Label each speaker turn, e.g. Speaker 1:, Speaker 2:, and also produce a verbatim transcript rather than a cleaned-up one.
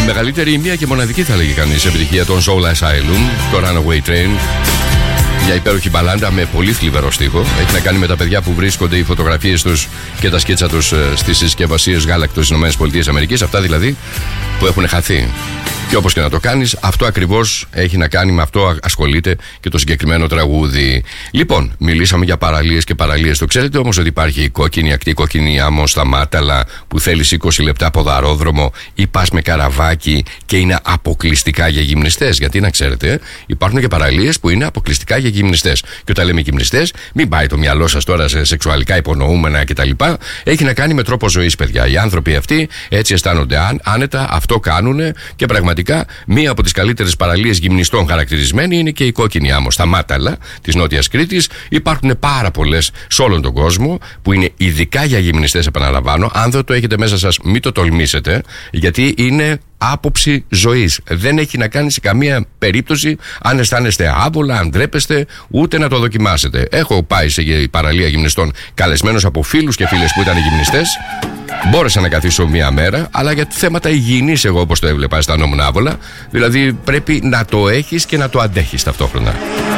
Speaker 1: μεγαλύτερη, η μία και μοναδική θα λέγει κανείς, επιτυχία των Soul Asylum, το Runaway Train. Μια υπέροχη μπαλάντα με πολύ θλιβερό στίχο. Έχει να κάνει με τα παιδιά που βρίσκονται, οι φωτογραφίες τους και τα σκίτσα τους στις συσκευασίες γάλακτος στις ΗΠΑ. Αυτά δηλαδή που έχουν χαθεί. Και όπως και να το κάνεις, αυτό ακριβώς έχει να κάνει, με αυτό ασχολείται και το συγκεκριμένο τραγούδι. Λοιπόν, μιλήσαμε για παραλίες και παραλίες. Το ξέρετε όμως ότι υπάρχει η κόκκινη ακτή, η κόκκινη άμμο στα Μάταλα, που θέλεις είκοσι λεπτά ποδαρόδρομο ή πας με καραβάκι και είναι αποκλειστικά για γυμνιστές. Γιατί να ξέρετε, υπάρχουν και παραλίες που είναι αποκλειστικά για γυμνιστές. Και όταν λέμε γυμνιστές, μην πάει το μυαλό σας τώρα σε σεξουαλικά υπονοούμενα κτλ. Έχει να κάνει με τρόπο ζωής, παιδιά. Οι άνθρωποι αυτοί έτσι αισθάνονται άνετα, αυτό κάνουν και πραγματικά. Μία από τις καλύτερες παραλίες γυμνιστών χαρακτηρισμένη είναι και η κόκκινη άμμο στα Μάταλα της Νότιας Κρήτης. Υπάρχουν πάρα πολλές σε όλον τον κόσμο που είναι ειδικά για γυμνιστές, επαναλαμβάνω. Αν δεν το έχετε μέσα σας, μην το τολμήσετε, γιατί είναι άποψη ζωής. Δεν έχει να κάνει σε καμία περίπτωση αν αισθάνεστε άβολα, αν ντρέπεστε, ούτε να το δοκιμάσετε. Έχω πάει σε παραλία γυμνιστών καλεσμένος από φίλους και φίλες που ήταν γυμνιστές. Μπόρεσα να καθίσω μία μέρα, αλλά για θέματα υγιεινής, εγώ όπως το έβλεπα, αισθανόμουν άβολα. Δηλαδή πρέπει να το έχεις και να το αντέχεις ταυτόχρονα.